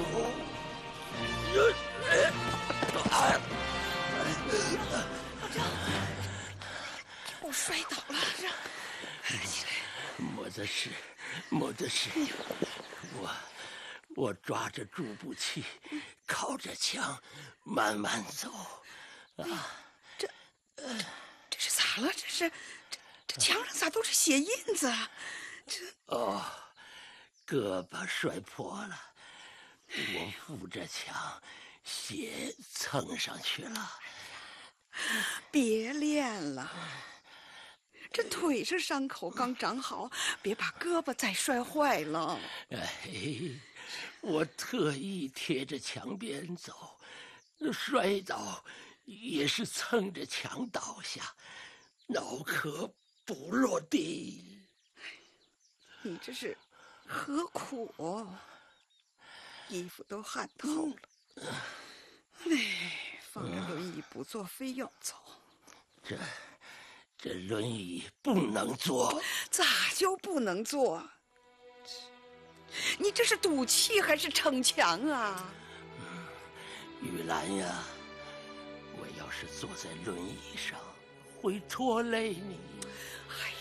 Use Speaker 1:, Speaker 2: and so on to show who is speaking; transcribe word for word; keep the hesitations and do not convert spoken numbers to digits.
Speaker 1: 我摔倒了，这起来。
Speaker 2: 没得事，没得事。我我抓着助步器，靠着墙，慢慢走。啊，
Speaker 1: 这这是咋了？这是这这墙上咋都是血印子啊？这
Speaker 2: 哦，胳膊摔破了，我扶着墙，血蹭上去了。
Speaker 1: 别练了，这腿上伤口刚长好，别把胳膊再摔坏了。
Speaker 2: 哎，我特意贴着墙边走，摔倒也是蹭着墙倒下，脑壳不落地。
Speaker 1: 你这是何苦啊？衣服都汗透了。哎，放着轮椅不坐，非要走。
Speaker 2: 这这轮椅不能坐。
Speaker 1: 咋就不能坐？你这是赌气还是逞强啊？
Speaker 2: 玉兰呀，我要是坐在轮椅上，会拖累你。
Speaker 1: 哎